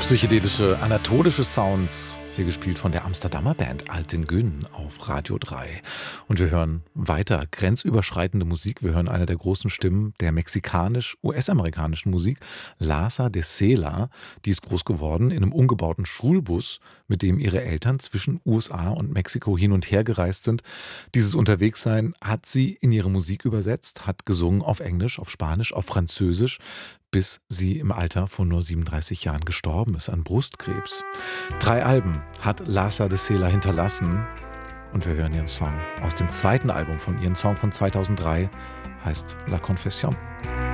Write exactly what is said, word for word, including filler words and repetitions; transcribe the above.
Psychedelische, anatolische Sounds, hier gespielt von der Amsterdamer Band Altin Gün auf Radio drei. Und wir hören weiter grenzüberschreitende Musik. Wir hören eine der großen Stimmen der mexikanisch-U S-amerikanischen Musik, Lhasa de Sela. Die ist groß geworden in einem umgebauten Schulbus, mit dem ihre Eltern zwischen U S A und Mexiko hin und her gereist sind. Dieses Unterwegssein hat sie in ihre Musik übersetzt, hat gesungen auf Englisch, auf Spanisch, auf Französisch, bis sie im Alter von nur siebenunddreißig Jahren gestorben ist an Brustkrebs. Drei Alben hat Lhasa de Sela hinterlassen und wir hören ihren Song aus dem zweiten Album von ihrem Song von zweitausenddrei, heißt La Confession.